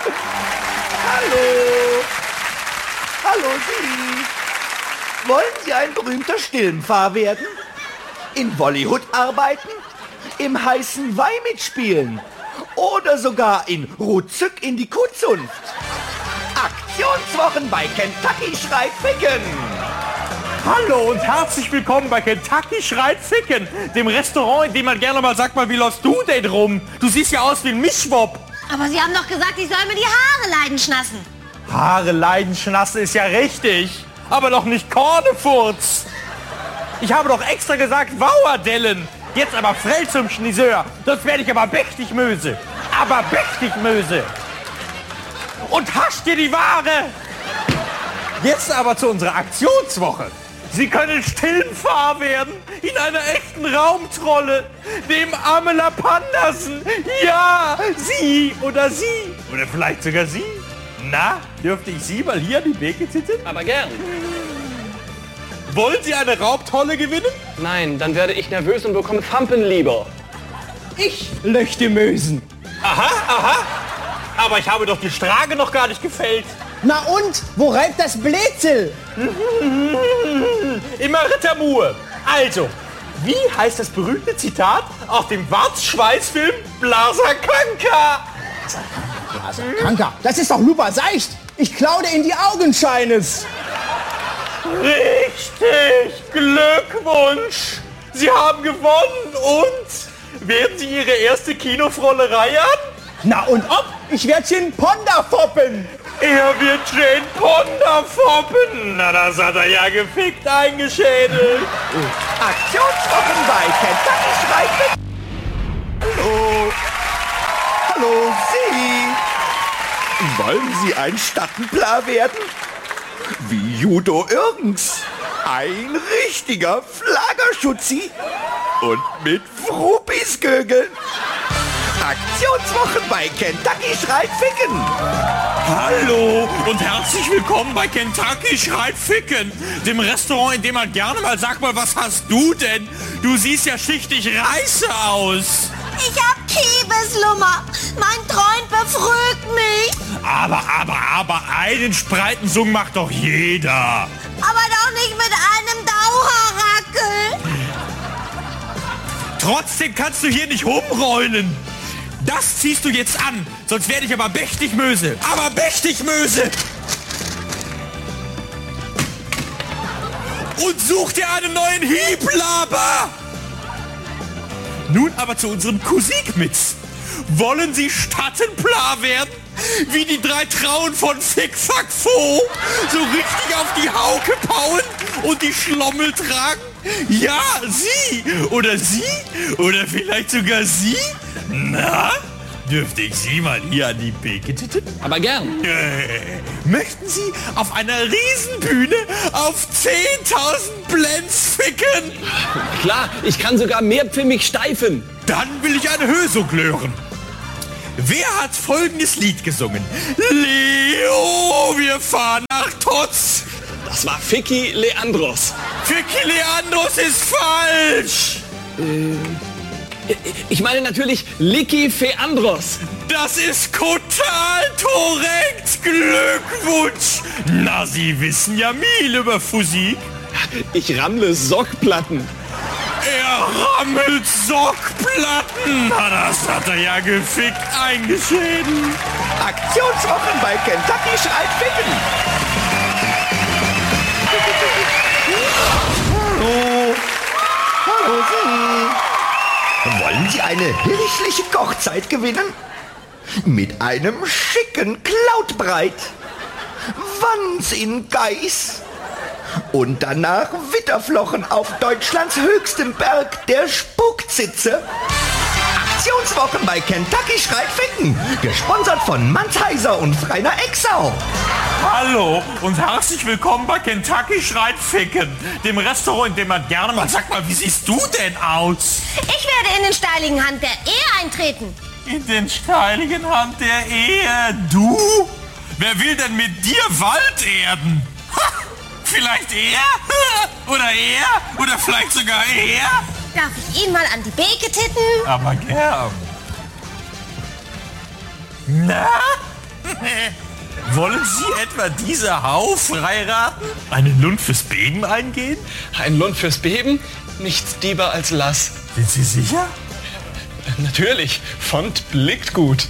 Hallo. Hallo Sie. Wollen Sie ein berühmter Stillenpfarr werden? In Bollywood arbeiten? Im heißen Weih mitspielen? Oder sogar in Rutzück in die Kuhzunft? Aktionswochen bei Kentucky Schreit Ficken! Hallo und herzlich willkommen bei Kentucky Schreit Ficken, dem Restaurant, in dem man gerne mal sagt, wie läufst du denn rum? Du siehst ja aus wie ein Mischwob. Aber Sie haben doch gesagt, ich soll mir die Haare leidenschnassen. Haare leidenschnassen ist ja richtig, aber doch nicht Kornefurz. Ich habe doch extra gesagt Wauerdellen. Jetzt aber frell zum Schniseur, sonst werde ich aber mächtig Möse. Aber mächtig Möse. Und hasch dir die Ware. Jetzt aber zu unserer Aktionswoche. Sie können Stillenpfarr werden in einer echten Raumtrolle, dem Amela Pandersen. Ja, Sie oder Sie. Oder vielleicht sogar Sie. Na, dürfte ich Sie mal hier an die Beke zitten? Aber gern. Wollen Sie eine Raubtrolle gewinnen? Nein, dann werde ich nervös und bekomme Fampen lieber. Ich löchte Mösen. Aha, aha. Aber ich habe doch die Strage noch gar nicht gefällt. Na und? Wo reibt das Bläzel? Immer Rittermur. Also, wie heißt das berühmte Zitat aus dem Warzschweißfilm Blaser Kanka? Kanka, das ist doch Lupa Seicht. Ich klaue dir in die Augenscheines. Richtig! Glückwunsch! Sie haben gewonnen und werden Sie Ihre erste Kinofrollerei an? Na und ob? Ich werd Jane Ponda foppen. Er wird Jane Ponda foppen! Na, das hat er ja gefickt eingeschädelt. Aktionswochen bei Kentucky Schreit Ficken! Hallo. Hallo Sie. Wollen Sie ein Stadtplar werden? Wie Judo Irgens. Ein richtiger Flaggerschutzi. Und mit Fruppis gögeln. Aktionswochen bei Kentucky Schreit Ficken. Hallo und herzlich willkommen bei Kentucky Schreit Ficken, dem Restaurant, in dem man gerne mal sagt, was hast du denn? Du siehst ja schichtig reiße aus. Ich hab Kiebeslummer. Mein Freund befrügt mich. Aber einen Spreitensung macht doch jeder. Aber doch nicht mit einem Dauerrackel. Trotzdem kannst du hier nicht rumrollen. Das ziehst du jetzt an, sonst werde ich aber mächtig Möse. Aber mächtig Möse! Und such dir einen neuen Hieblaber! Nun aber zu unserem Kusikmitz. Wollen Sie Stadtenplar werden? Wie die 3 Trauen von Fick Fuck Fo? So richtig auf die Hauke pauen und die Schlommel tragen? Ja, Sie! Oder Sie? Oder vielleicht sogar Sie? Na? Dürfte ich Sie mal hier an die Beke titten? Aber gern. Möchten Sie auf einer Riesenbühne auf 10.000 Blends ficken? Klar, ich kann sogar mehrpfimmig steifen. Dann will ich eine Hösung hören. Wer hat folgendes Lied gesungen? Leo, wir fahren nach Totz. Das war Ficky Leandros. Ficky Leandros ist falsch. Ich meine natürlich Licky Feandros. Das ist total korrekt. Glückwunsch. Na, Sie wissen ja viel über Physik. Ich rammle Sockplatten. Er rammelt Sockplatten. Na, das hat er ja gefickt eingeschädelt. Aktionswochen bei Kentucky Schreit Ficken. Hallo. Hallo Sie. Wollen Sie eine hirschliche Kochzeit gewinnen? Mit einem schicken Klautbreit. Wans in Geiß. Und danach Witterflochen auf Deutschlands höchstem Berg, der Spuckzitze. Aktionswochen bei Kentucky Schreit Ficken. Gesponsert von Mannsheiser und Freiner Exau. Hallo und herzlich willkommen bei Kentucky Schreit Ficken, dem Restaurant, in dem man gerne mal sagt, wie siehst du denn aus? Ich werde in den steiligen Hand der Ehe eintreten. In den steiligen Hand der Ehe? Du? Wer will denn mit dir Wald erden? Ha, vielleicht er? Oder er? Oder vielleicht sogar er? Darf ich ihn mal an die Beke titten? Aber gern. Na? Wollen Sie etwa diese Hauf heiraten? Einen Lund fürs Beben eingehen? Ein Lund fürs Beben? Nichts lieber als Lass. Sind Sie sicher? Natürlich, Font blickt gut.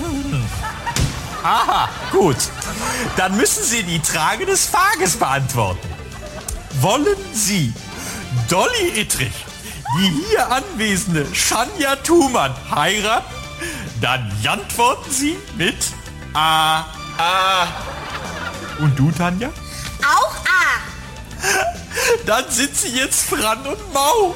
Aha, gut. Dann müssen Sie die Frage des Tages beantworten. Wollen Sie Dolly Ittrich, die hier anwesende Shania Thumann, heiraten? Dann antworten Sie mit A. Ah, Und du, Tanja? Auch A. Dann sind Sie jetzt Fran und Mau.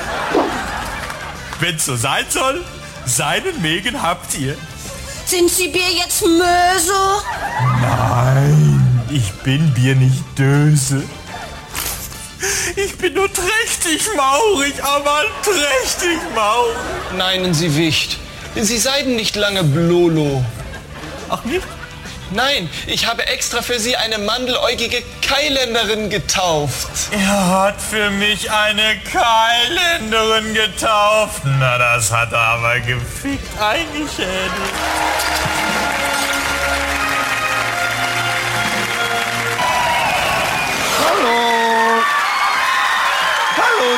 Wenn's so sein soll, seinen Mägen habt ihr. Sind Sie Bier jetzt Möse? Nein, ich bin Bier nicht döse. Ich bin nur trächtig maurig, aber trächtig maurig. nein, Sie Wicht. Sie seiden nicht lange Blolo. Ach nicht? Nein, ich habe extra für Sie eine mandeläugige Kailänderin getauft. Er hat für mich eine Kailänderin getauft. Na, das hat er aber gefickt eingeschädelt. Hallo! Hallo,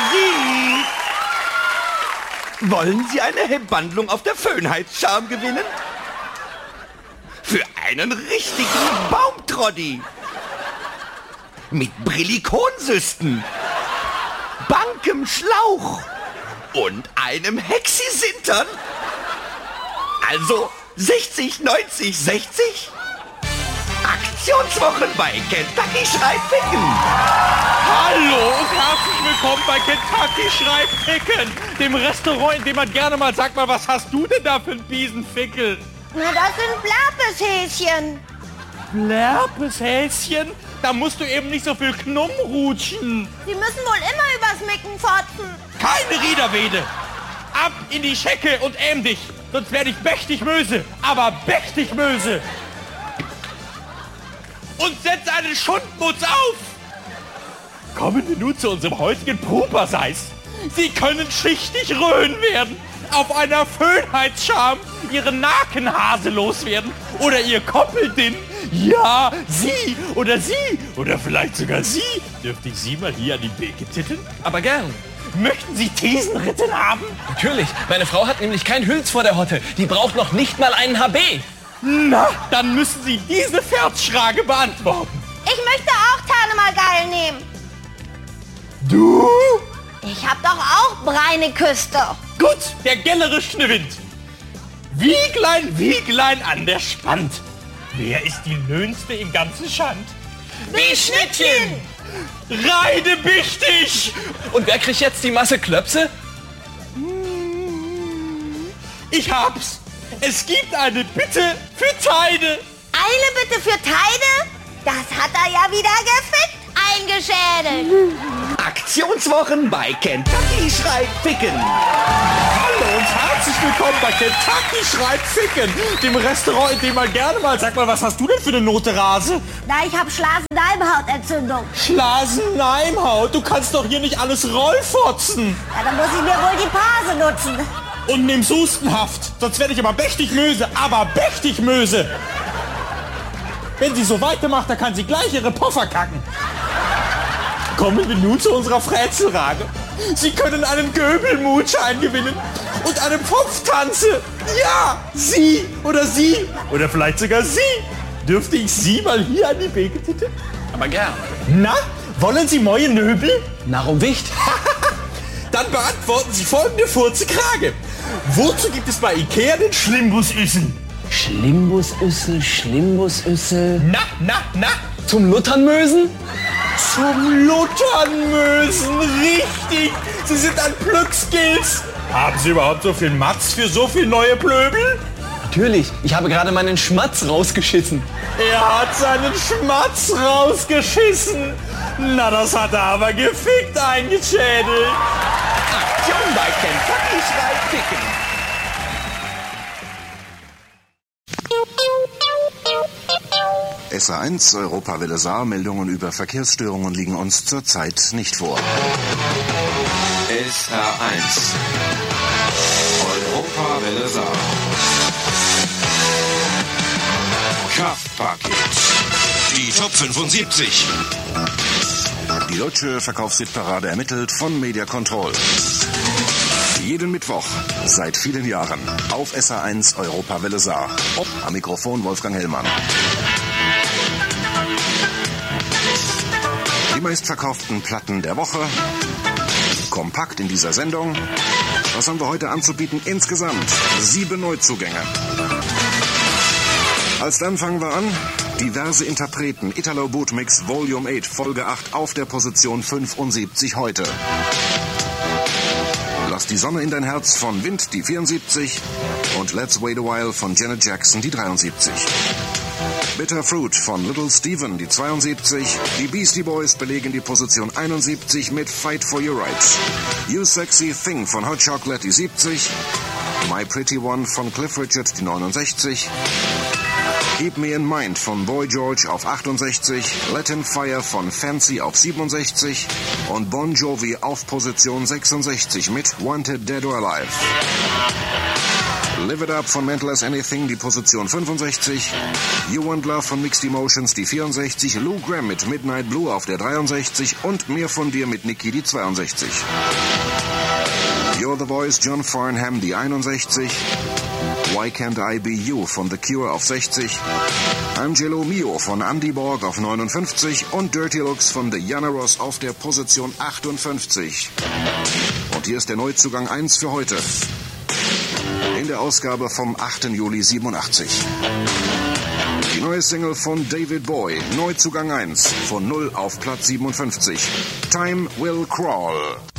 Sie! Wollen Sie eine Hebandlung auf der Föhnheitscharm gewinnen? Für einen richtigen Baumtroddi! Mit Brillikonsüsten, bankem Schlauch und einem Hexisintern. Also 60, 90, 60? Aktionswochen bei Kentucky Schreit Ficken. Hallo und herzlich willkommen bei Kentucky Schreit Ficken, dem Restaurant, in dem man gerne mal sagt, mal, was hast du denn da für einen Biesenfickel? Na, das sind Blapeshäschen. Lärpeshäschen? Da musst du eben nicht so viel Knumm rutschen. Sie müssen wohl immer übers Micken fotzen. Keine Riederwede. Ab in die Schecke und ähm dich. Sonst werde ich mächtig böse. Aber mächtig böse. Und setz einen Schundmutz auf. Kommen wir nun zu unserem heutigen Pruperseis. Sie können schichtig röhen werden. Auf einer Föhnheitscharm ihren Nakenhase loswerden. Oder ihr Koppeldinn. Ja, Sie oder vielleicht sogar Sie. Dürfte ich Sie mal hier an die Beke titten? Aber gern. Möchten Sie Thesenritten haben? Natürlich, meine Frau hat nämlich kein Hülz vor der Hotte. Die braucht noch nicht mal einen HB. Na, dann müssen Sie diese Pferdschrage beantworten. Ich möchte auch Tarnemalgeil nehmen. Du? Ich hab doch auch breine Küste. Gut, der gellere Schneewind. Wieglein an der Spand. Wer ist die Löhnste im ganzen Schand? Wie Schnittchen. Reide bichtig! Und wer kriegt jetzt die Masse Klöpse? Ich hab's. Es gibt eine Bitte für Teide. Eine Bitte für Teide? Das hat er ja wieder gefickt eingeschädelt. Aktionswochen bei Kentucky Schreit Ficken. Hallo und herzlich willkommen bei Kentucky Schreit Ficken, dem Restaurant, in dem man gerne mal sagt, mal, was hast du denn für eine Note Rase? Na, ich hab Schlasenalbhautentzündung. Schlasenleimhaut, du kannst doch hier nicht alles rollfotzen. Ja, dann muss ich mir wohl die Pase nutzen. Und nimm's Hustenhaft, sonst werde ich aber mächtig Möse, Wenn sie so weitermacht, dann kann sie gleich ihre Poffer kacken. Kommen wir nun zu unserer Frätzelrage. Sie können einen Göbelmutschein gewinnen und eine Pfropftanze. Ja, Sie oder vielleicht sogar Sie. Dürfte ich Sie mal hier an die Beke titten? Aber gern. Na, wollen Sie neue Nöbel? Narum Wicht? Dann beantworten Sie folgende Furze-Krage. Wozu gibt es bei Ikea den Schlimbusüssel? Schlimbusüssel. Na? Zum Luthernmösen? Zum Luthernmösen, richtig. Sie sind ein Plücksgilz. Haben Sie überhaupt so viel Matz für so viel neue Plöbel? Natürlich, ich habe gerade meinen Schmatz rausgeschissen. Er hat seinen Schmatz rausgeschissen. Na, das hat er aber gefickt eingeschädelt. Aktion bei Kentucky Schreit Ficken. SA1 Europawelle Saar, Meldungen über Verkehrsstörungen liegen uns zurzeit nicht vor. SA1 Europawelle Saar. Kraftpaket. Die Top 75. Die deutsche Verkaufshitparade ermittelt von Media Control. Jeden Mittwoch, seit vielen Jahren, auf SR1 Europawelle Saar. Am Mikrofon Wolfgang Hellmann. Die meistverkauften Platten der Woche. Kompakt in dieser Sendung. Was haben wir heute anzubieten? Insgesamt 7 Neuzugänge. Als dann fangen wir an. Diverse Interpreten. Italo Bootmix Volume 8, Folge 8 auf der Position 75 heute. Lass die Sonne in dein Herz von Wind, die 74. Und Let's Wait a While von Janet Jackson, die 73. Bitter Fruit von Little Steven, die 72. Die Beastie Boys belegen die Position 71 mit Fight for Your Rights. You Sexy Thing von Hot Chocolate, die 70. My Pretty One von Cliff Richard, die 69. Keep Me in Mind von Boy George auf 68, Latin Fire von Fancy auf 67 und Bon Jovi auf Position 66 mit Wanted Dead or Alive. Live It Up von Mental as Anything, die Position 65, You Want Love von Mixed Emotions, die 64, Lou Gramm mit Midnight Blue auf der 63 und Mehr von dir mit Nicki, die 62. You're the Voice, John Farnham, die 61. Why Can't I Be You von The Cure auf 60, Angelo Mio von Andy Borg auf 59 und Dirty Looks von Diana Ross auf der Position 58. Und hier ist der Neuzugang 1 für heute. In der Ausgabe vom 8. Juli 87. Die neue Single von David Bowie, Neuzugang 1, von 0 auf Platz 57. Time Will Crawl.